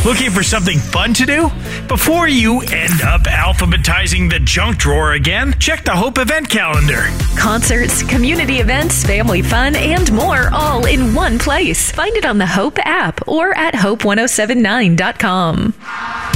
Looking for something fun to do? Before you end up alphabetizing the junk drawer again, check the Hope event calendar. Concerts, community events, family fun, and more all in one place. Find it on the Hope app or at hope1079.com.